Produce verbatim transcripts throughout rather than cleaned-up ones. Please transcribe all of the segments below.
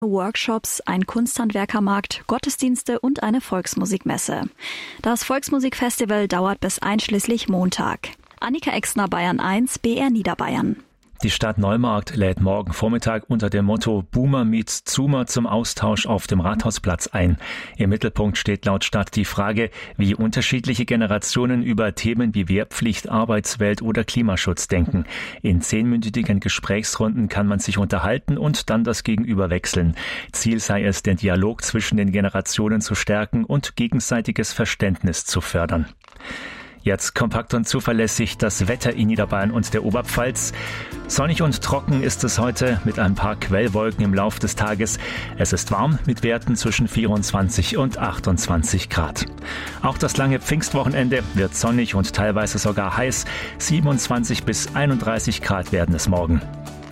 Workshops, ein Kunsthandwerkermarkt, Gottesdienste und eine Volksmusikmesse. Das Volksmusikfestival dauert bis einschließlich Montag. Annika Exner, Bayern eins, B R Niederbayern. Die Stadt Neumarkt lädt morgen Vormittag unter dem Motto Boomer meets Zoomer zum Austausch auf dem Rathausplatz ein. Im Mittelpunkt steht laut Stadt die Frage, wie unterschiedliche Generationen über Themen wie Wehrpflicht, Arbeitswelt oder Klimaschutz denken. In zehnminütigen Gesprächsrunden kann man sich unterhalten und dann das Gegenüber wechseln. Ziel sei es, den Dialog zwischen den Generationen zu stärken und gegenseitiges Verständnis zu fördern. Jetzt kompakt und zuverlässig das Wetter in Niederbayern und der Oberpfalz. Sonnig und trocken ist es heute mit ein paar Quellwolken im Lauf des Tages. Es ist warm mit Werten zwischen vierundzwanzig und achtundzwanzig Grad. Auch das lange Pfingstwochenende wird sonnig und teilweise sogar heiß. siebenundzwanzig bis einunddreißig Grad werden es morgen.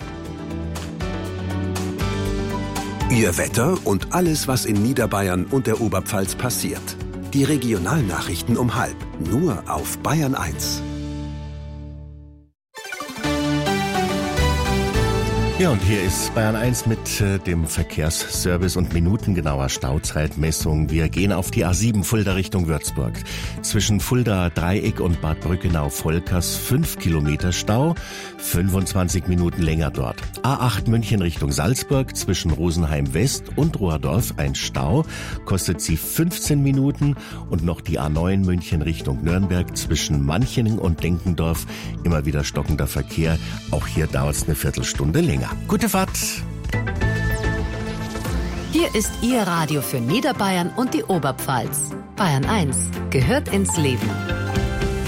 Ihr Wetter und alles, was in Niederbayern und der Oberpfalz passiert. Die Regionalnachrichten um halb, nur auf Bayern eins. Ja, und hier ist Bayern eins mit äh, dem Verkehrsservice und minutengenauer Stauzeitmessung. Wir gehen auf die A sieben Fulda Richtung Würzburg. Zwischen Fulda Dreieck und Bad Brückenau-Volkers fünf Kilometer Stau, fünfundzwanzig Minuten länger dort. A acht München Richtung Salzburg zwischen Rosenheim West und Rohrdorf ein Stau, kostet sie fünfzehn Minuten. Und noch die A neun München Richtung Nürnberg zwischen Manching und Denkendorf immer wieder stockender Verkehr. Auch hier dauert es eine Viertelstunde länger. Gute Fahrt! Hier ist Ihr Radio für Niederbayern und die Oberpfalz. Bayern eins gehört ins Leben.